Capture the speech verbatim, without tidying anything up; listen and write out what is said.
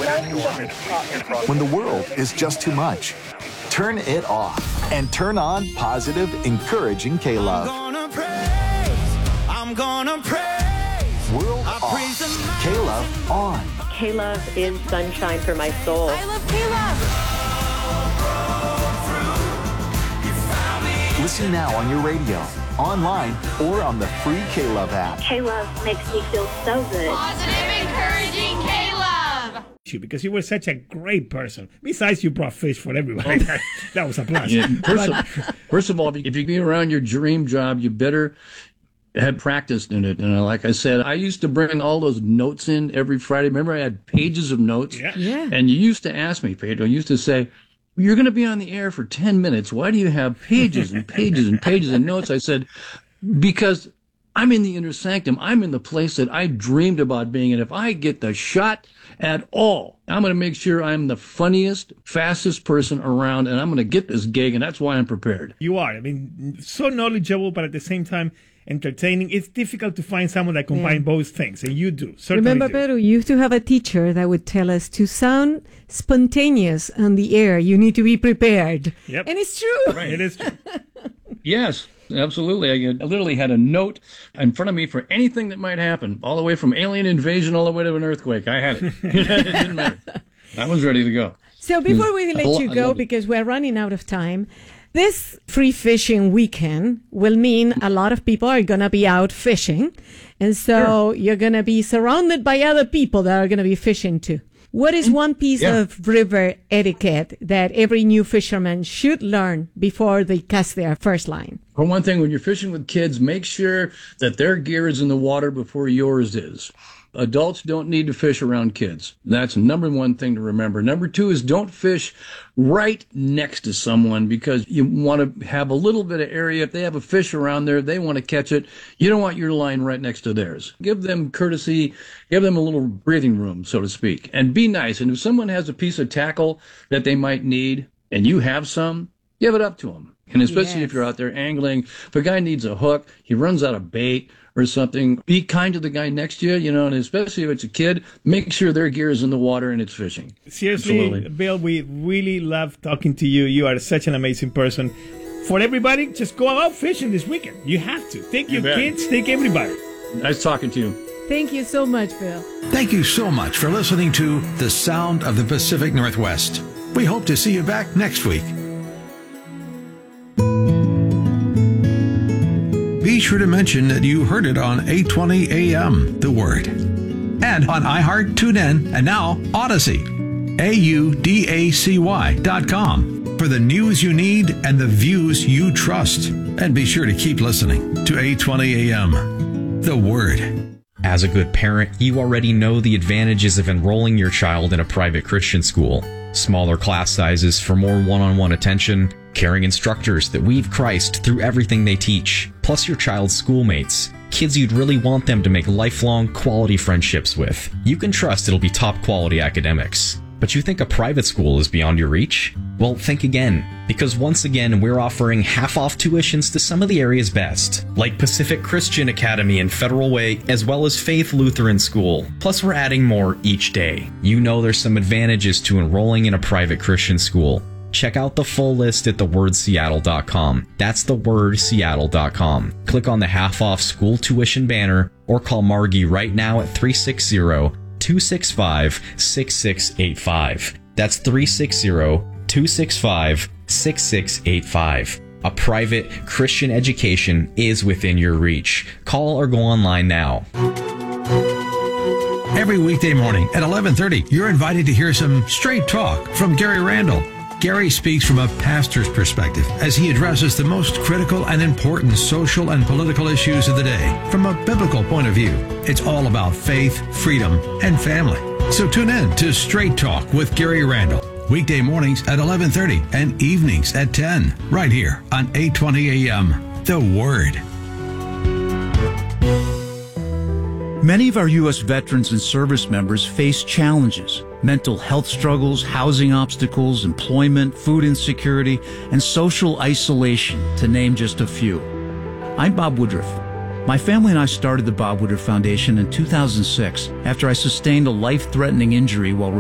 When the world is just too much, turn it off and turn on positive, encouraging K-Love. I'm gonna praise, I'm gonna praise. World off, K-Love on. K-Love is sunshine for my soul. I love K-Love. Listen now on your radio, online, or on the free K-Love app. K-Love makes me feel so good. Positive, encouraging K-Love. Because you were such a great person. Besides, you brought fish for everybody. that, that was a plus. Yeah. First, of, first of all, if you be around your dream job, you better have practiced in it. And like I said, I used to bring all those notes in every Friday. Remember, I had pages of notes. Yeah. Yeah. And you used to ask me, Pedro, you used to say, you're going to be on the air for ten minutes. Why do you have pages and pages and pages of notes? I said, because I'm in the inner sanctum. I'm in the place that I dreamed about being. And if I get the shot at all, I'm going to make sure I'm the funniest, fastest person around, and I'm going to get this gig, and that's why I'm prepared. You are. I mean, so knowledgeable, but at the same time, entertaining. It's difficult to find someone that combines yeah. both things, and you do. Certainly Remember, do. Pedro, you used to have a teacher that would tell us to sound spontaneous on the air. You need to be prepared. Yep. And it's true. Right, it is true. Yes, absolutely. I, I literally had a note in front of me for anything that might happen, all the way from alien invasion all the way to an earthquake. I had it. It didn't matter. I was ready to go. So before we let you go, because we're running out of time, this free fishing weekend will mean a lot of people are going to be out fishing. And so sure. you're going to be surrounded by other people that are going to be fishing too. What is one piece yeah. of river etiquette that every new fisherman should learn before they cast their first line? For one thing, when you're fishing with kids, make sure that their gear is in the water before yours is. Adults don't need to fish around kids. That's number one thing to remember. Number two is don't fish right next to someone, because you want to have a little bit of area. If they have a fish around there, they want to catch it. You don't want your line right next to theirs. Give them courtesy. Give them a little breathing room, so to speak. And be nice. And if someone has a piece of tackle that they might need and you have some, give it up to them. And especially yes. if you're out there angling, if a guy needs a hook, he runs out of bait or something, be kind to the guy next to you, you know, and especially if it's a kid, make sure their gear is in the water and it's fishing. Seriously, Absolutely. Bill, we really love talking to you. You are such an amazing person. For everybody, just go out fishing this weekend. You have to. Take your you kids, take everybody. Nice talking to you. Thank you so much, Bill. Thank you so much for listening to The Sound of the Pacific Northwest. We hope to see you back next week. Be sure to mention that you heard it on eight twenty A M, The Word. And on iHeart, TuneIn, and now Odyssey. A U D A C Y dot com for the news you need and the views you trust. And be sure to keep listening to eight twenty A M, The Word. As a good parent, you already know the advantages of enrolling your child in a private Christian school. Smaller class sizes for more one-on-one attention, caring instructors that weave Christ through everything they teach, plus your child's schoolmates, kids you'd really want them to make lifelong quality friendships with. You can trust it'll be top quality academics. But you think a private school is beyond your reach? Well, think again, because once again, we're offering half-off tuitions to some of the area's best, like Pacific Christian Academy and Federal Way, as well as Faith Lutheran School. Plus, we're adding more each day. You know there's some advantages to enrolling in a private Christian school. Check out the full list at the word seattle dot com. That's the word seattle dot com. Click on the half-off school tuition banner or call Margie right now at three six zero, two six five, six six eight five. That's three six zero, two six five, six six eight five. A private Christian education is within your reach. Call or go online now. Every weekday morning at eleven thirty, you're invited to hear some straight talk from Gary Randall. Gary speaks from a pastor's perspective as he addresses the most critical and important social and political issues of the day from a biblical point of view. It's all about faith, freedom, and family. So tune in to Straight Talk with Gary Randall, weekday mornings at eleven thirty and evenings at ten, right here on eight twenty A M, The Word. Many of our U S veterans and service members face challenges: mental health struggles, housing obstacles, employment, food insecurity, and social isolation, to name just a few. I'm Bob Woodruff. My family and I started the Bob Woodruff Foundation in two thousand six after I sustained a life-threatening injury while